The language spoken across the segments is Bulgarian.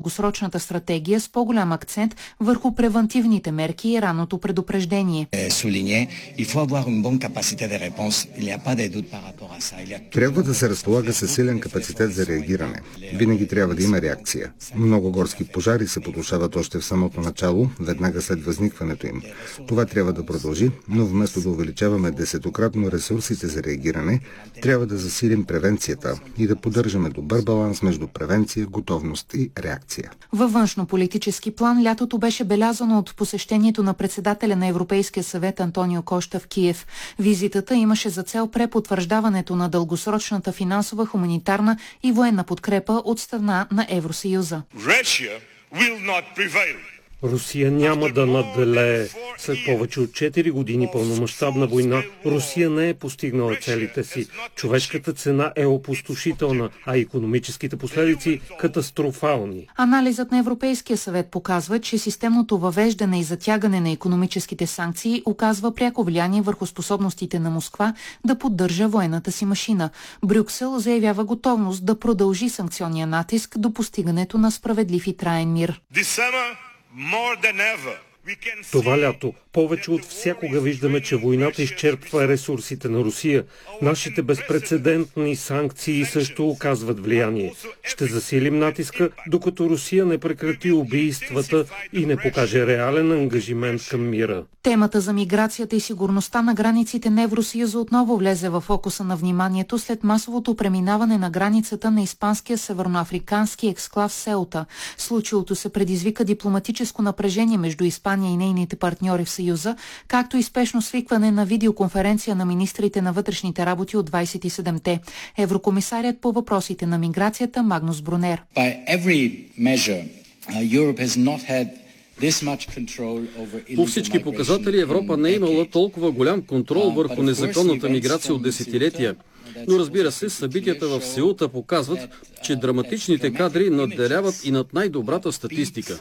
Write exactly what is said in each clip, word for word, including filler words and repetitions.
дългосрочната стратегия с по-голям акцент върху превантивните мерки и ранното предупреждение. Трябва да се разполага със силен капацитет за реагиране. Винаги трябва да има реакция. Много горски пожари се потушават още в самото начало, веднага след възникването им. Това трябва да продължи, но вместо да увеличаваме десетократно ресурсите за реагиране, трябва да засилим превенцията и да поддържаме добър баланс между превенция, готовност и реакция. Във външно-политически план лятото беше белязано от посещението на председателя на Европейския съвет Антонио Кошта в Киев. Визитата имаше за цел препотвърждаването на дългосрочната финансова, хуманитарна и военна подкрепа от страна на Евросъюза. Русия няма да надделее. След повече от четири години пълномащабна война, Русия не е постигнала целите си. Човешката цена е опустошителна, а икономическите последици катастрофални. Анализът на Европейския съвет показва, че системното въвеждане и затягане на икономическите санкции оказва пряко влияние върху способностите на Москва да поддържа военната си машина. Брюксел заявява готовност да продължи санкционния натиск до постигането на справедлив и траен мир. Това лято повече от всякога виждаме, че войната изчерпва ресурсите на Русия. Нашите безпрецедентни санкции също оказват влияние. Ще засилим натиска, докато Русия не прекрати убийствата и не покаже реален ангажимент към мира. Темата за миграцията и сигурността на границите на Евросъюза отново влезе в фокуса на вниманието след масовото преминаване на границата на испанския северноафрикански ексклав Сеута. Случилото се предизвика дипломатическо напрежение между Испания и нейните партньори в Съюза, както и спешно свикване на видеоконференция на министрите на вътрешните работи от двадесет и седемте. Еврокомисарят по въпросите на миграцията Магнус Брунер. По всички показатели Европа не е имала толкова голям контрол върху незаконната миграция от десетилетия. Но разбира се, събитията в Сеута показват, че драматичните кадри надделяват и над най-добрата статистика.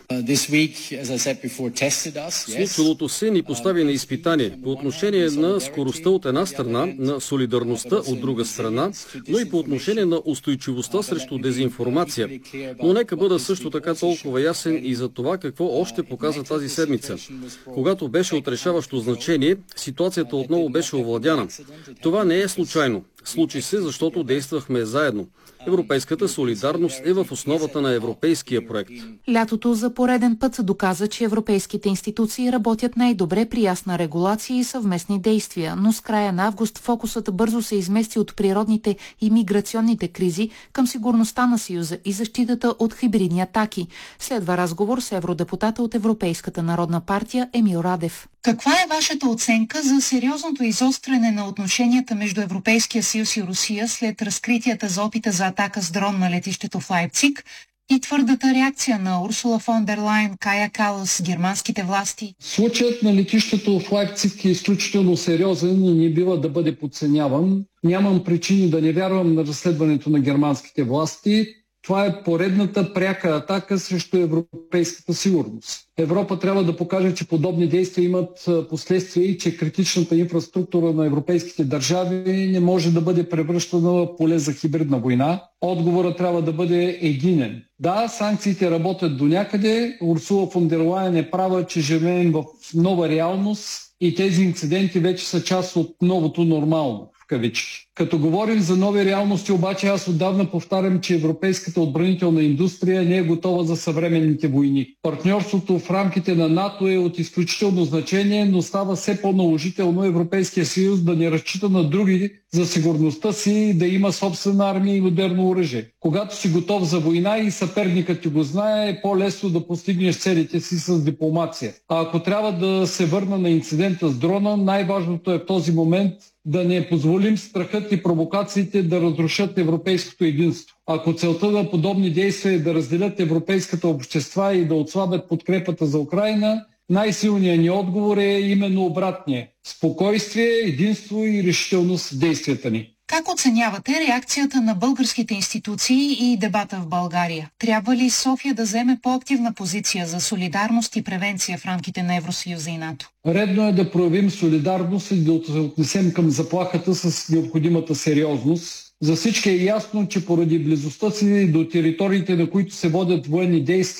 Случилото се ни постави на изпитание по отношение на скоростта от една страна, на солидарността от друга страна, но и по отношение на устойчивостта срещу дезинформация. Но нека бъда също така толкова ясен и за това какво още показа тази седмица. Когато беше от решаващо значение, ситуацията отново беше овладяна. Това не е случайно. Случи се, защото действахме заедно. Европейската солидарност е в основата на европейския проект. Лятото за пореден път доказа, че европейските институции работят най-добре при ясна регулация и съвместни действия, но с края на август фокусът бързо се измести от природните и миграционните кризи към сигурността на Съюза и защитата от хибридни атаки. Следва разговор с евродепутата от Европейската народна партия Емил Радев. Каква е вашата оценка за сериозното изостряне на отношенията между Европейския съюз и Русия след разкритията за опита за атака с дрон на летището в Лайпциг и твърдата реакция на Урсула фон дер Лайен, Кая Калас, германските власти? Случаят на летището в Лайпциг е изключително сериозен и не бива да бъде подценяван. Нямам причини да не вярвам на разследването на германските власти. Това е поредната пряка атака срещу европейската сигурност. Европа трябва да покаже, че подобни действия имат последствия и че критичната инфраструктура на европейските държави не може да бъде превръщана в поле за хибридна война. Отговорът трябва да бъде единен. Да, санкциите работят до някъде. Урсула фон дер Лайен е права, че живеем в нова реалност и тези инциденти вече са част от новото нормално. Кавички. Като говорим за нови реалности, обаче аз отдавна повтарям, че европейската отбранителна индустрия не е готова за съвременните войни. Партньорството в рамките на НАТО е от изключително значение, но става все по-наложително Европейския съюз да не разчита на други за сигурността си и да има собствена армия и модерно оръжие. Когато си готов за война и съперникът ти го знае, е по-лесно да постигнеш целите си с дипломация. А ако трябва да се върна на инцидента с дрона, най-важното е в този момент да не позволим страхът и провокациите да разрушат европейското единство. Ако целта на подобни действия е да разделят европейската общества и да отслабят подкрепата за Украйна, най-силният ни отговор е именно обратния – спокойствие, единство и решителност в действията ни. Как оценявате реакцията на българските институции и дебата в България? Трябва ли София да вземе по-активна позиция за солидарност и превенция в рамките на Евросъюза и НАТО? Редно е да проявим солидарност и да се отнесем към заплахата с необходимата сериозност. За всички е ясно, че поради близостта си до териториите, на които се водят военни действия,